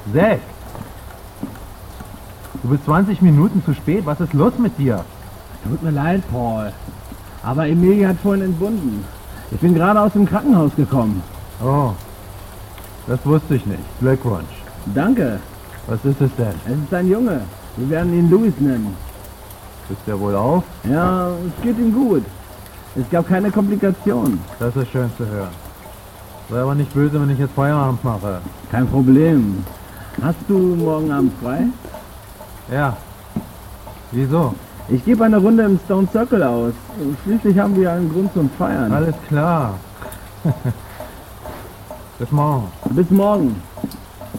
6. Du bist 20 Minuten zu spät. Was ist los mit dir? Tut mir leid, Paul. Aber Emilie hat vorhin entbunden. Ich bin gerade aus dem Krankenhaus gekommen. Oh, das wusste ich nicht. Glückwunsch. Danke. Was ist es denn? Es ist ein Junge. Wir werden ihn Louis nennen. Bist der wohl auf? Ja, es geht ihm gut. Es gab keine Komplikationen. Das ist schön zu hören. Sei aber nicht böse, wenn ich jetzt Feierabend mache. Kein Problem. Hast du morgen Abend frei? Ja. Wieso? Ich gebe eine Runde im Stone Circle aus. Schließlich haben wir einen Grund zum Feiern. Alles klar. Bis morgen. Bis morgen.